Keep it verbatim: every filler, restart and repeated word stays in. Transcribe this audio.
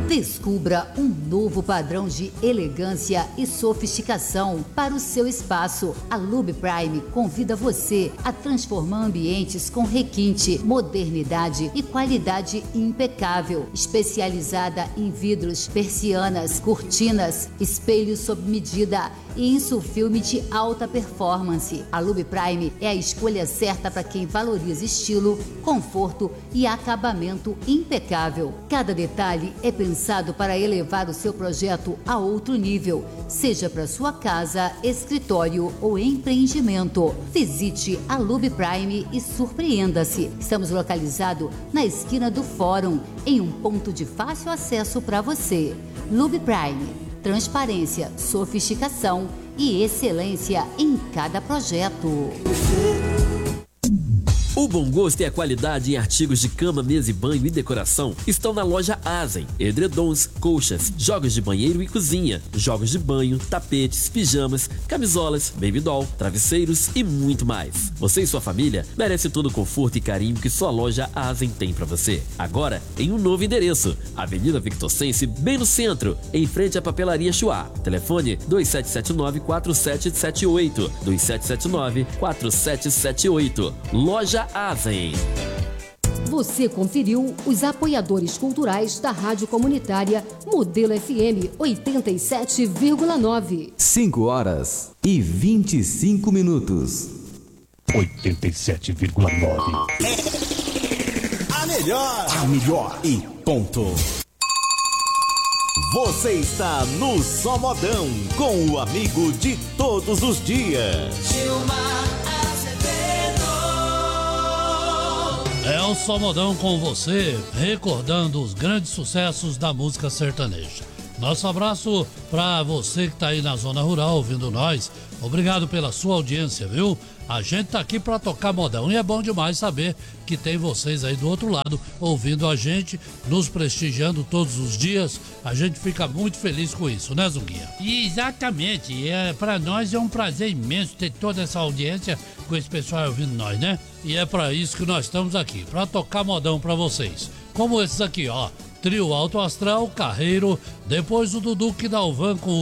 Descubra um novo padrão de elegância e sofisticação para o seu espaço. A Lube Prime convida você a transformar ambientes com requinte, modernidade e qualidade impecável. Especializada em vidros, persianas, cortinas, espelhos sob medida e insufilme de alta performance. A Lube Prime é a escolha certa para quem valoriza estilo, conforto e acabamento impecável. Cada detalhe é pensado para elevar o seu projeto a outro nível, seja para sua casa, escritório ou empreendimento. Visite a Lube Prime e surpreenda-se. Estamos localizados na esquina do Fórum, em um ponto de fácil acesso para você. Lube Prime. Transparência, sofisticação e excelência em cada projeto. O bom gosto e a qualidade em artigos de cama, mesa e banho e decoração estão na loja Azen. Edredons, colchas, jogos de banheiro e cozinha, jogos de banho, tapetes, pijamas, camisolas, baby doll, travesseiros e muito mais. Você e sua família merecem todo o conforto e carinho que sua loja Azen tem para você. Agora em um novo endereço, Avenida Victor Sense, bem no centro, em frente à Papelaria Chuá. Telefone dois sete sete nove, quatro sete sete oito, dois sete sete nove, quatro sete sete oito. Loja Azen. Você conferiu os apoiadores culturais da Rádio Comunitária Modelo F M oitenta e sete vírgula nove. cinco horas e vinte e cinco minutos. oitenta e sete vírgula nove. A melhor. A melhor e ponto. Você está no Só Modão, com o amigo de todos os dias. Gilmar É o Só Modão com você, recordando os grandes sucessos da música sertaneja. Nosso abraço para você que está aí na zona rural ouvindo nós. Obrigado pela sua audiência, viu? A gente tá aqui para tocar modão e é bom demais saber que tem vocês aí do outro lado ouvindo a gente, nos prestigiando todos os dias. A gente fica muito feliz com isso, né, Zunguinha? Exatamente. É, para nós é um prazer imenso ter toda essa audiência com esse pessoal ouvindo nós, né? E é para isso que nós estamos aqui, para tocar modão para vocês. Como esses aqui, ó. Trio Alto Astral, Carreiro, depois o Dudu que Dalvan com